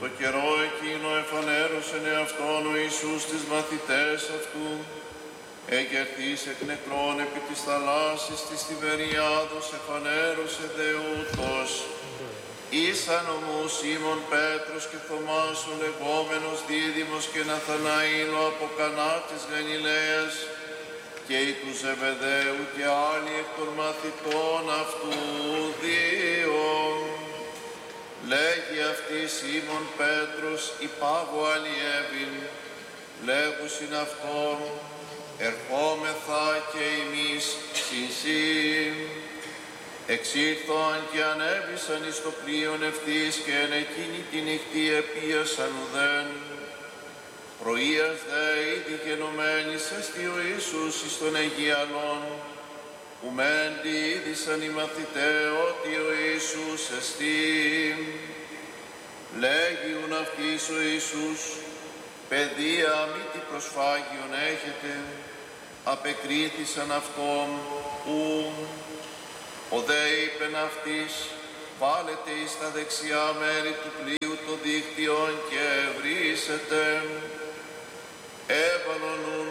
το καιρό εκείνο εφανέρωσεν εαυτόν ο Ιησούς τις μαθητές αυτού, εγκερθείς εκ νεκρών επί της θαλάσσης της Τιβεριάδος εφανέρωσε δε ούτως. Ήσαν όμως Σίμων Πέτρος και Θωμάς ο λεγόμενος Δίδυμος και Ναθαναήλ ο από Κανά της Γαλιλαίας και οι του Ζεβεδαίου και άλλοι εκ των μαθητών αυτού δύο. Λέγει αυτή Σίμων Πέτρος υπάγω αλλιεύειν, λέγουσιν αυτόν ερχόμεθα και εμείς συσύν. Εξήλθον και ανέβησαν εις το πλοίον ευθύς και εν εκείνη τη νυχτή επίασαν ουδέν. Πρωίας δε ήδη γενομένης εστι ο Ιησούς εις τον Αιγιαλόν, ουμέν διείδησαν οι μαθηταί ότι ο Ιησούς εστί. Λέγιουν αυτοίς ο Ιησούς, παιδεία μη τι προσφάγιον έχετε, απεκρίθησαν αυτόν ου. Ο δε είπεν αυτοίς, βάλετε εις τα δεξιά μέρη του πλοίου το δίκτυον και ευρύσετε. Έβαλον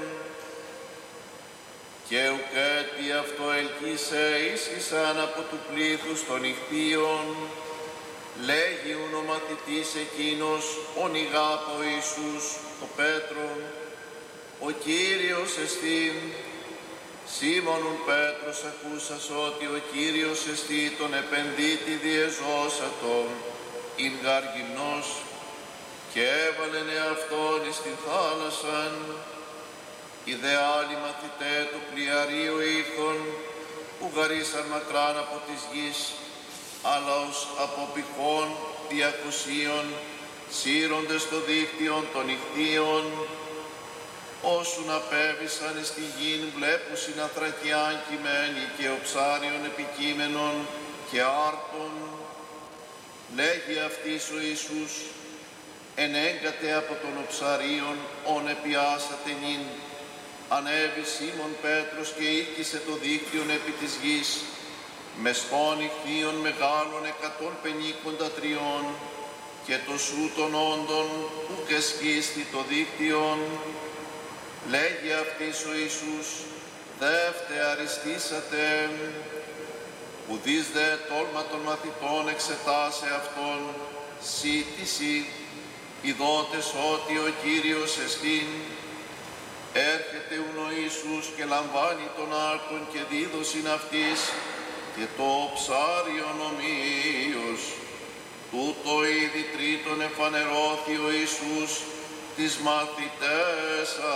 και ουκέτι αυτό ελκύσε ίσχυσαν από του πλήθους των νυχτίων. Λέγιουν ο μαθητής εκείνος, ον ηγάπο Ιησούς, το Πέτρο, ο Κύριος εστίν. Σίμωνον Πέτρος ακούσας ότι ο Κύριος εστί τον επενδύτη διεζώσατον, ειν γαρ γυμνός, και έβαλεν εαυτόν εις την θάλασσαν. Οι δε άλλοι μαθηταί του πλοιαρίου ήρθον, που γαρίσαν μακράν από της γης, αλλά ως από πηχών 200 σύροντες το δίκτυον των νυχτίων. Όσουν απέβησαν εις τη γην βλέπουσιν αθρακιάν κειμένη και οψάριον επικείμενον και άρτων. Λέγει αυτοίς ο Ιησούς, ενέγκατε από τον οψαρίον ον επιάσατε νυν. Ανέβη Σίμων Πέτρος και ήρκησε το δίκτυον επί της γης, με σπών ηχθείων μεγάλων 153 και το σου των όντων ουκ εσκίστη το δίκτυον. Λέγει αυτοίς ο Ιησούς, δεύτε αριστήσατε. Ουδείς δε τόλμα των μαθητών εξετάσε αυτόν, σύτηση, ειδότες ότι ο Κύριος εστίν. Έρχεται ουν ο Ιησούς και λαμβάνει τον άρτον και δίδωσιν αυτής και το ψάριον ομοίως. Τούτο ήδη τρίτον εφανερώθη ο Ιησούς τις μαθητές